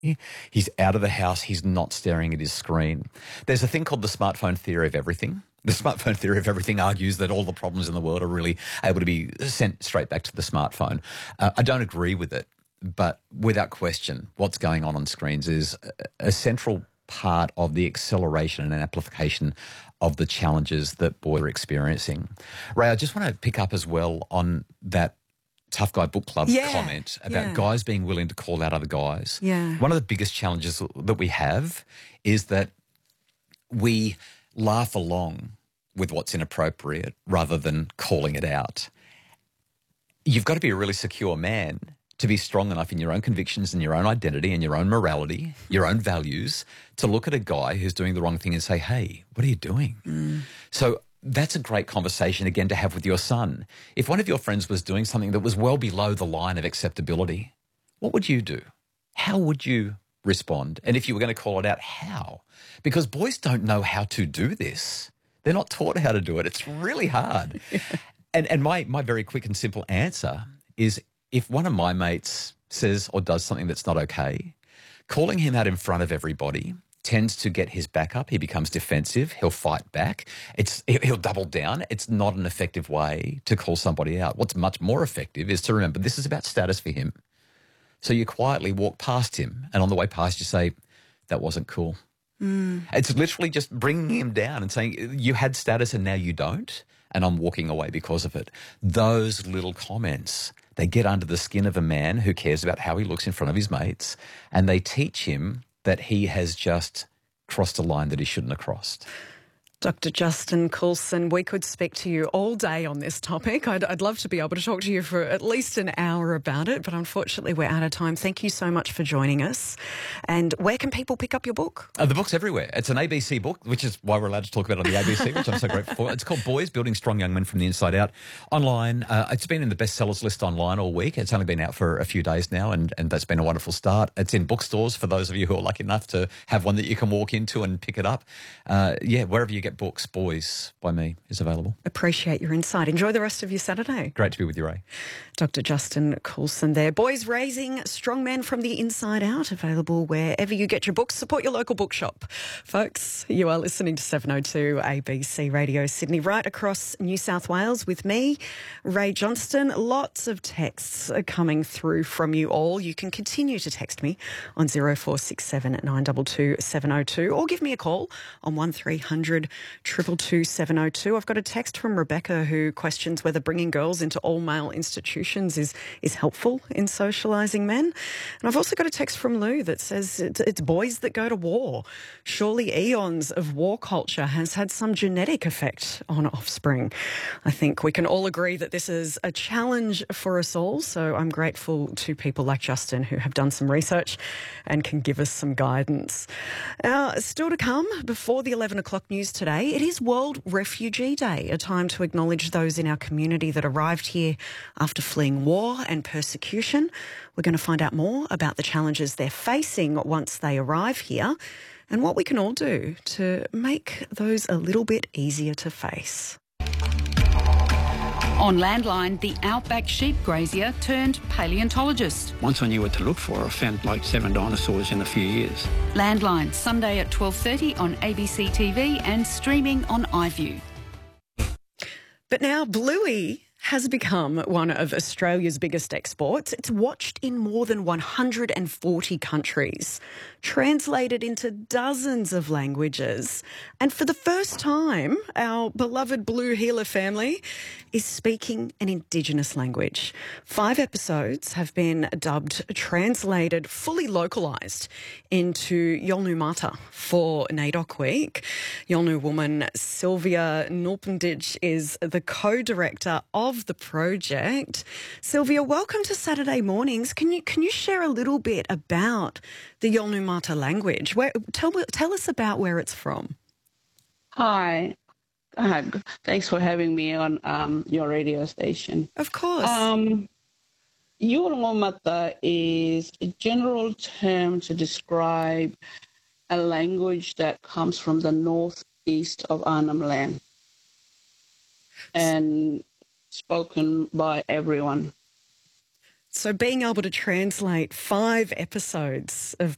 He's out of the house. He's not staring at his screen. There's a thing called the smartphone theory of everything. The smartphone theory of everything argues that all the problems in the world are really able to be sent straight back to the smartphone. I don't agree with it, but without question, what's going on screens is a central part of the acceleration and amplification of the challenges that boys are experiencing. Ray, I just want to pick up as well on that Tough Guy Book Club comment about guys being willing to call out other guys. Yeah. One of the biggest challenges that we have is that we laugh along with what's inappropriate rather than calling it out. You've got to be a really secure man to be strong enough in your own convictions and your own identity and your own morality, your own values, to look at a guy who's doing the wrong thing and say, hey, what are you doing? So that's a great conversation, again, to have with your son. If one of your friends was doing something that was well below the line of acceptability, what would you do? How would you respond? And if you were going to call it out, how? Because boys don't know how to do this. They're not taught how to do it. It's really hard. And my very quick and simple answer is, if one of my mates says or does something that's not okay, calling him out in front of everybody tends to get his back up. He becomes defensive. He'll fight back. He'll double down. It's not an effective way to call somebody out. What's much more effective is to remember this is about status for him. So you quietly walk past him, and on the way past you say, that wasn't cool. It's literally just bringing him down and saying, you had status and now you don't, and I'm walking away because of it. Those little comments, they get under the skin of a man who cares about how he looks in front of his mates, and they teach him that he has just crossed a line that he shouldn't have crossed. Dr. Justin Coulson, we could speak to you all day on this topic. I'd love to be able to talk to you for at least an hour about it, but unfortunately we're out of time. Thank you so much for joining us. And where can people pick up your book? The book's everywhere. It's an ABC book, which is why we're allowed to talk about it on the ABC, which I'm so grateful for. It's called Boys, Building Strong Young Men from the Inside Out. Online, it's been in the bestsellers list online all week. It's only been out for a few days now, and that's been a wonderful start. It's in bookstores for those of you who are lucky enough to have one that you can walk into and pick it up. Wherever you get books, Boys by me is available. Appreciate your insight. Enjoy the rest of your Saturday. Great to be with you, Ray. Dr. Justin Coulson there. Boys Raising Strong Men from the Inside Out, available wherever you get your books. Support your local bookshop. Folks, you are listening to 702 ABC Radio Sydney, right across New South Wales with me, Ray Johnston. Lots of texts are coming through from you all. You can continue to text me on 0467 922 702 or give me a call on 1300 222 702. I've got a text from Rebecca who questions whether bringing girls into all-male institutions is helpful in socialising men. And I've also got a text from Lou that says it's boys that go to war. Surely eons of war culture has had some genetic effect on offspring. I think we can all agree that this is a challenge for us all, so I'm grateful to people like Justin who have done some research and can give us some guidance. Still to come, before the 11 o'clock news today, it is World Refugee Day, a time to acknowledge those in our community that arrived here after fleeing war and persecution. We're going to find out more about the challenges they're facing once they arrive here and what we can all do to make those a little bit easier to face. On Landline, the outback sheep grazier turned paleontologist. Once I knew what to look for, I found like 7 dinosaurs in a few years. Landline, Sunday at 12:30 on ABC TV and streaming on iView. But now Bluey has become one of Australia's biggest exports. It's watched in more than 140 countries, translated into dozens of languages. And for the first time, our beloved Blue Heeler family is speaking an Indigenous language. 5 episodes have been dubbed, translated, fully localised into Yolngu Mata for NAIDOC Week. Yolngu woman Sylvia Nulpendich is the co-director of the project. Sylvia, welcome to Saturday Mornings. Can you share a little bit about the Yolngu Mata language? Tell us about where it's from. Hi. Thanks for having me on your radio station. Of course. Yolngu Mata is a general term to describe a language that comes from the northeast of Arnhem Land and spoken by everyone. So being able to translate 5 episodes of